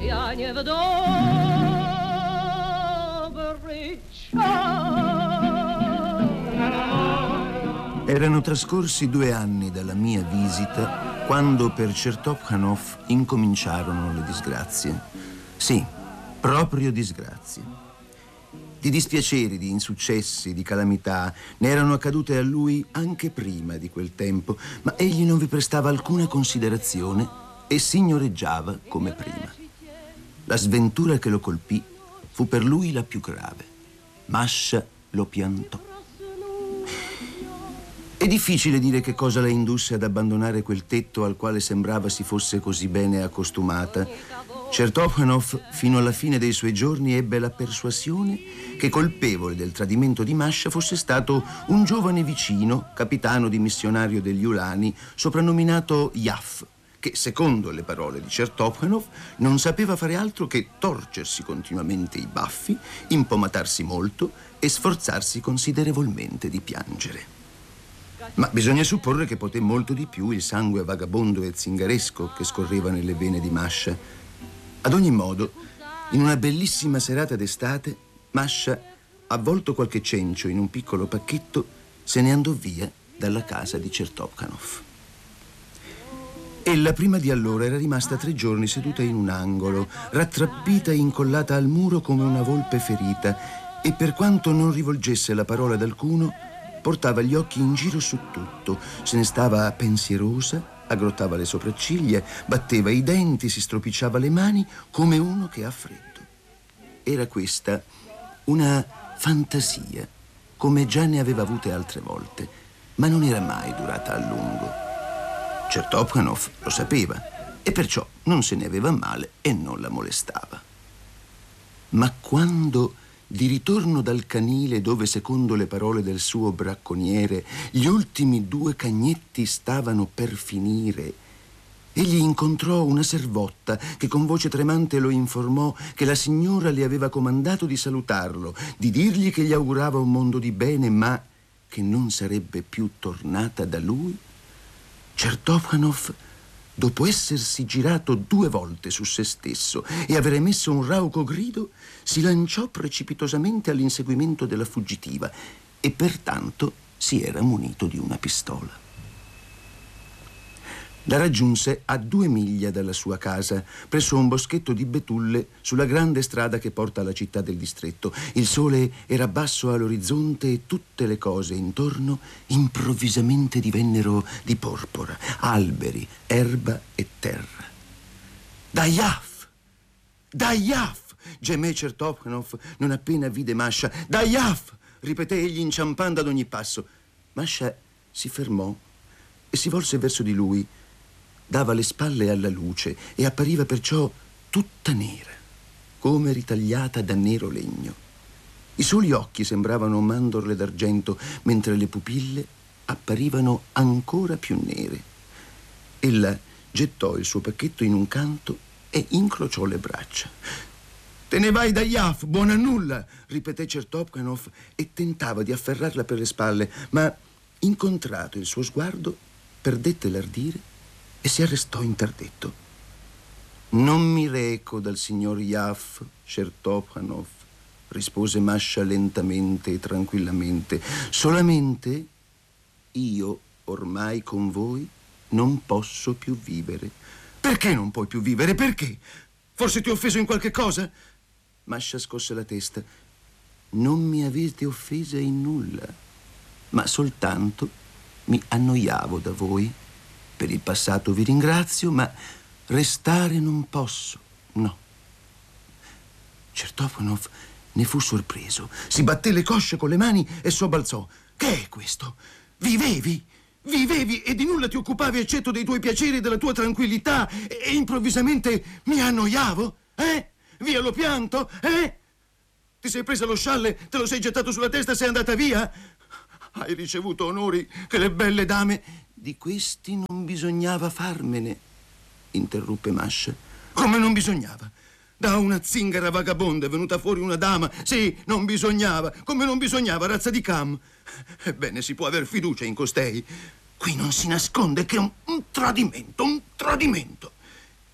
Ja nie w dobry czas. Erano trascorsi 2 anni dalla mia visita quando per Chertophkanov incominciarono le disgrazie. Sì, proprio disgrazie. Di dispiaceri, di insuccessi, di calamità ne erano accadute a lui anche prima di quel tempo, ma egli non vi prestava alcuna considerazione e signoreggiava come prima. La sventura che lo colpì fu per lui la più grave. Masha lo piantò. È difficile dire che cosa la indusse ad abbandonare quel tetto al quale sembrava si fosse così bene accostumata. Chertophkanov, fino alla fine dei suoi giorni, ebbe la persuasione che colpevole del tradimento di Masha fosse stato un giovane vicino, capitano di missionario degli Ulani, soprannominato Yaf, che, secondo le parole di Chertophkanov, non sapeva fare altro che torcersi continuamente i baffi, impomatarsi molto e sforzarsi considerevolmente di piangere. Ma bisogna supporre che poté molto di più il sangue vagabondo e zingaresco che scorreva nelle vene di Masha. Ad ogni modo, in una bellissima serata d'estate, Masha, avvolto qualche cencio in un piccolo pacchetto, se ne andò via dalla casa di Chertophkanov. Ella prima di allora era rimasta 3 giorni seduta in un angolo, rattrappita e incollata al muro come una volpe ferita, e per quanto non rivolgesse la parola ad alcuno, portava gli occhi in giro su tutto, se ne stava pensierosa, aggrottava le sopracciglia, batteva i denti, si stropicciava le mani come uno che ha freddo. Era questa una fantasia, come già ne aveva avute altre volte, ma non era mai durata a lungo. Chertophkanov lo sapeva e perciò non se ne aveva male e non la molestava. Ma quando, di ritorno dal canile dove, secondo le parole del suo bracconiere, gli ultimi 2 cagnetti stavano per finire, egli incontrò una servotta che con voce tremante lo informò che la signora le aveva comandato di salutarlo, di dirgli che gli augurava un mondo di bene, ma che non sarebbe più tornata da lui. Chertophkanov, dopo essersi girato 2 volte su se stesso e aver emesso un rauco grido, si lanciò precipitosamente all'inseguimento della fuggitiva e pertanto si era munito di una pistola. La raggiunse a 2 miglia dalla sua casa, presso un boschetto di betulle sulla grande strada che porta alla città del distretto. Il sole era basso all'orizzonte e tutte le cose intorno improvvisamente divennero di porpora, alberi, erba e terra. Dayaf! Dayaf! Gemé Chertophkanov non appena vide Masha. Dayaf! Ripeté egli inciampando ad ogni passo. Masha si fermò e si volse verso di lui. Dava le spalle alla luce e appariva perciò tutta nera, come ritagliata da nero legno. I soli occhi sembravano mandorle d'argento, mentre le pupille apparivano ancora più nere. Ella gettò il suo pacchetto in un canto e incrociò le braccia. «Te ne vai da Yaf, buona nulla!» ripeté Chertophkanov e tentava di afferrarla per le spalle, ma, incontrato il suo sguardo, perdette l'ardire e si arrestò interdetto. «Non mi reco dal signor Yaf, Chertophkanov», rispose Masha lentamente e tranquillamente. «Solamente io, ormai con voi, non posso più vivere». «Perché non puoi più vivere? Perché? Forse ti ho offeso in qualche cosa?» Masha scosse la testa. «Non mi avete offesa in nulla, ma soltanto mi annoiavo da voi. Per il passato vi ringrazio, ma restare non posso, no». Chertophkanov ne fu sorpreso. Si batté le cosce con le mani e sobbalzò. «Che è questo? Vivevi? Vivevi e di nulla ti occupavi eccetto dei tuoi piaceri e della tua tranquillità e improvvisamente mi annoiavo? Via lo pianto? Ti sei presa lo scialle, te lo sei gettato sulla testa e sei andata via? Hai ricevuto onori che le belle dame...» «Di questi non bisognava farmene», interruppe Masha. «Come non bisognava? Da una zingara vagabonda è venuta fuori una dama. Sì, non bisognava. Come non bisognava, razza di Cam. Ebbene, si può aver fiducia in costei. Qui non si nasconde che un tradimento, un tradimento».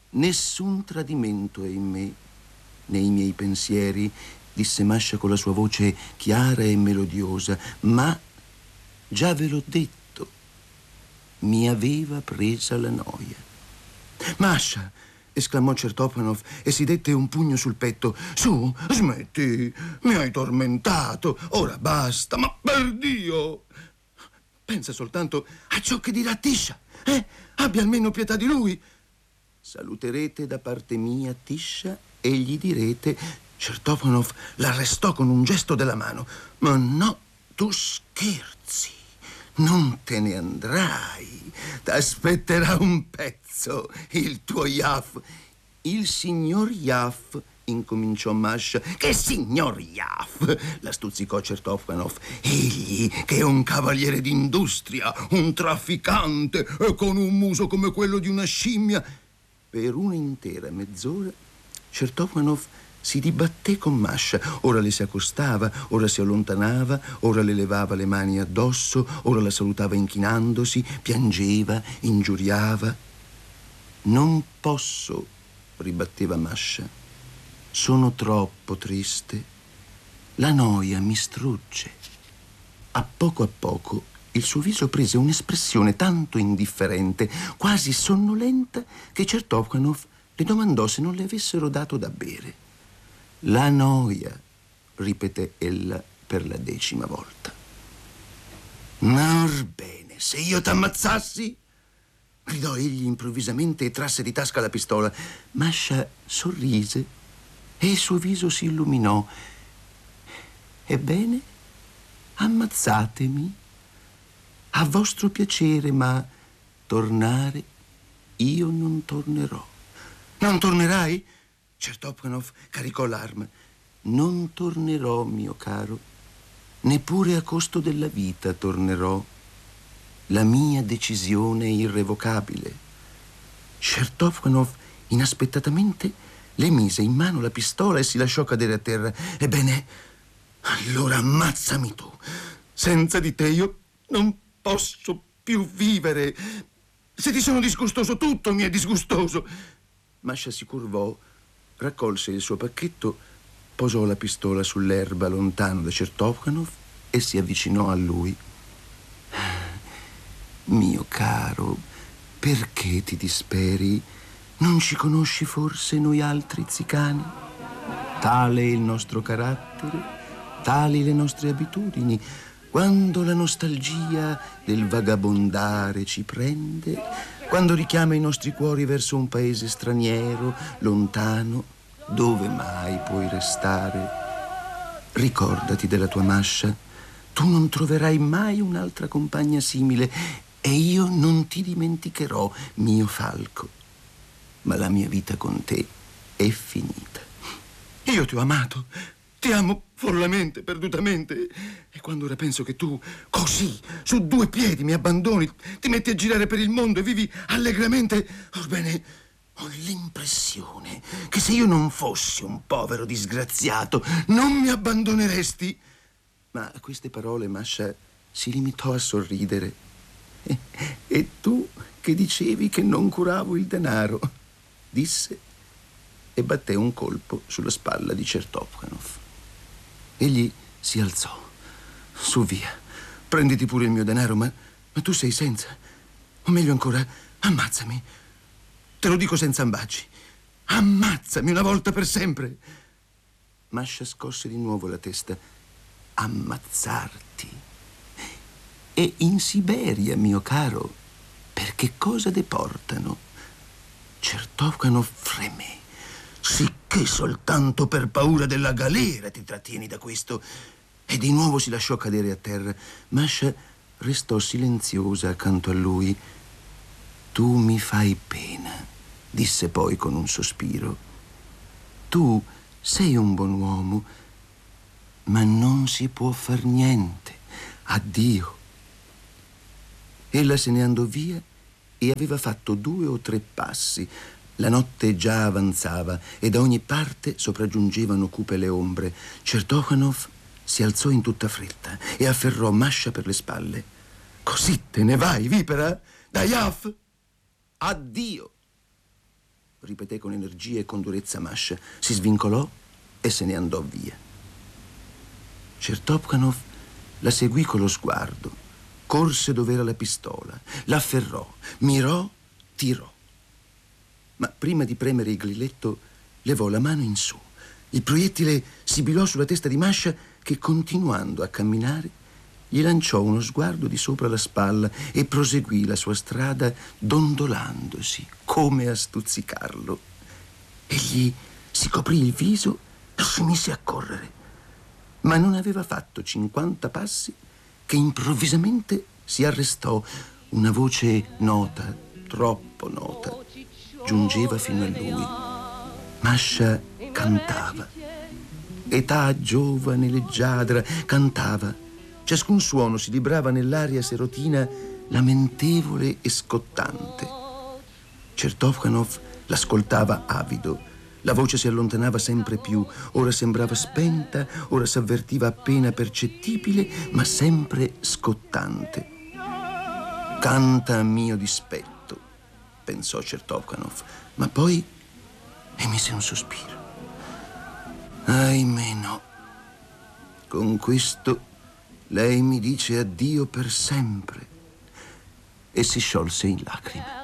Nessun tradimento è in me, nei miei pensieri, disse Masha con la sua voce chiara e melodiosa, ma già ve l'ho detto, mi aveva presa la noia. Masha, esclamò Certopanov e si dette un pugno sul petto. Su, smetti, mi hai tormentato, ora basta, ma per Dio! Pensa soltanto a ciò che dirà Tisha, Abbia almeno pietà di lui. Saluterete da parte mia Tisha e gli direte... Certopanov l'arrestò con un gesto della mano. Ma no, tu scherzi, non te ne andrai. T'aspetterà un pezzo, il tuo Yaf. Il signor Yaf, incominciò Masha. Che signor Yaf? La stuzzicò Certopanov. Egli, che è un cavaliere d'industria, un trafficante, e con un muso come quello di una scimmia. Per un'intera mezz'ora Certopanov si dibatté con Masha. Ora le si accostava, ora si allontanava, ora le levava le mani addosso, ora la salutava inchinandosi, piangeva, ingiuriava. Non posso, ribatteva Masha. Sono troppo triste. La noia mi strugge. A poco il suo viso prese un'espressione tanto indifferente, quasi sonnolenta, che Certopanov le domandò se non le avessero dato da bere. La noia, ripeté ella per la 10ª volta. Ma orbene, se io t'ammazzassi? Gridò egli improvvisamente e trasse di tasca la pistola. Masha sorrise e il suo viso si illuminò. Ebbene, ammazzatemi. A vostro piacere, ma tornare io non tornerò. Non tornerai? Certopanov caricò l'arma. Non tornerò, mio caro. Neppure a costo della vita tornerò. La mia decisione è irrevocabile. Certopanov inaspettatamente le mise in mano la pistola e si lasciò cadere a terra. Ebbene, allora ammazzami tu. Senza di te io non posso più vivere. Se ti sono disgustoso, tutto mi è disgustoso. Masha si curvò, raccolse il suo pacchetto, posò la pistola sull'erba lontano da Certopanov e si avvicinò a lui. Mio caro, perché ti disperi? Non ci conosci forse noi altri zicani? Tale è il nostro carattere, tali le nostre abitudini. Quando la nostalgia del vagabondare ci prende, quando richiama i nostri cuori verso un paese straniero, lontano, dove mai puoi restare? Ricordati della tua Masha. Tu non troverai mai un'altra compagna simile e io non ti dimenticherò, mio falco. Ma la mia vita con te è finita. Io ti ho amato. Ti amo follamente, perdutamente. E quando ora penso che tu, così, su 2 piedi, mi abbandoni, ti metti a girare per il mondo e vivi allegramente, orbene, ho l'impressione che se io non fossi un povero disgraziato, non mi abbandoneresti. Ma a queste parole Masha si limitò a sorridere. E tu che dicevi che non curavo il denaro? Disse e batté un colpo sulla spalla di Certopanov. Egli si alzò. Su, via. Prenditi pure il mio denaro, ma tu sei senza. O meglio ancora, ammazzami. Te lo dico senza ambacci. Ammazzami una volta per sempre. Masha scosse di nuovo la testa. Ammazzarti? E in Siberia, mio caro, per che cosa deportano? Certopanov fremé. Sicché soltanto per paura della galera ti trattieni da questo. E di nuovo si lasciò cadere a terra. Masha restò silenziosa accanto a lui. Tu mi fai pena, disse poi con un sospiro. Tu sei un buon uomo, ma non si può far niente. Addio. Ella se ne andò via e aveva fatto 2 o 3 passi. La notte già avanzava e da ogni parte sopraggiungevano cupe le ombre. Certopanov si alzò in tutta fretta e afferrò Masha per le spalle. Così te ne vai, vipera? Da Yaf? Addio! ripeté con energia e con durezza Masha. Si svincolò e se ne andò via. Chertovkanov la seguì con lo sguardo, corse dov'era la pistola, l'afferrò, mirò, tirò. Ma prima di premere il grilletto levò la mano in su. Il proiettile sibilò sulla testa di Masha che, continuando a camminare, gli lanciò uno sguardo di sopra la spalla e proseguì la sua strada dondolandosi come a stuzzicarlo. Egli si coprì il viso e si mise a correre. Ma non aveva fatto 50 passi che improvvisamente si arrestò. Una voce nota, troppo nota, giungeva fino a lui. Masha cantava. Età giovane, leggiadra, cantava. Ciascun suono si librava nell'aria serotina lamentevole e scottante. Chertovkanov l'ascoltava avido. La voce si allontanava sempre più, ora sembrava spenta, ora s'avvertiva appena percettibile, ma sempre scottante. Canta a mio dispetto, pensò Chertovkanov, ma poi emise un sospiro. Ahimè no. Con questo lei mi dice addio per sempre. E si sciolse in lacrime.